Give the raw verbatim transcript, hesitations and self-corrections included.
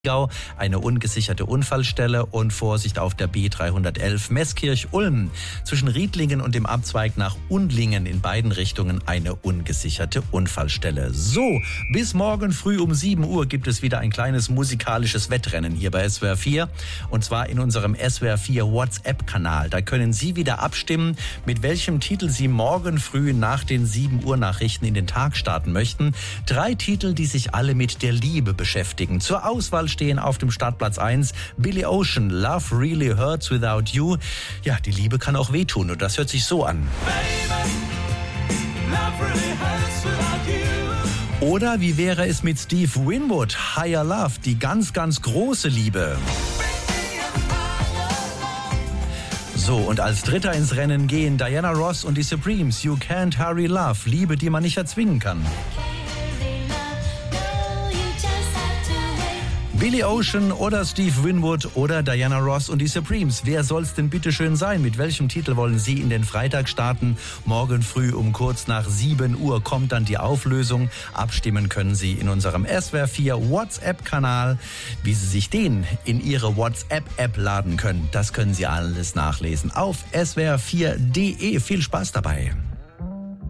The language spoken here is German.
Eine ungesicherte Unfallstelle und Vorsicht auf der B dreihundertelf Meßkirch-Ulm. Zwischen Riedlingen und dem Abzweig nach Undlingen in beiden Richtungen eine ungesicherte Unfallstelle. So, bis morgen früh um sieben Uhr gibt es wieder ein kleines musikalisches Wettrennen hier bei S W R vier. Und zwar in unserem S W R vier WhatsApp-Kanal. Da können Sie wieder abstimmen, mit welchem Titel Sie morgen früh nach den sieben Uhr Nachrichten in den Tag starten möchten. Drei Titel, die sich alle mit der Liebe beschäftigen. Zur Auswahl stehen auf dem Startplatz eins Billy Ocean, Love Really Hurts Without You. Ja, die Liebe kann auch wehtun und das hört sich so an. Baby, love really hurts without you. Oder wie wäre es mit Steve Winwood, Higher Love, die ganz, ganz große Liebe. So, und als Dritter ins Rennen gehen Diana Ross und die Supremes, You Can't Hurry Love, Liebe, die man nicht erzwingen kann. Billy Ocean oder Steve Winwood oder Diana Ross und die Supremes. Wer soll's denn bitte schön sein? Mit welchem Titel wollen Sie in den Freitag starten? Morgen früh um kurz nach sieben Uhr kommt dann die Auflösung. Abstimmen können Sie in unserem S W R vier WhatsApp-Kanal. Wie Sie sich den in Ihre WhatsApp-App laden können, das können Sie alles nachlesen auf S W R vier punkt de. Viel Spaß dabei.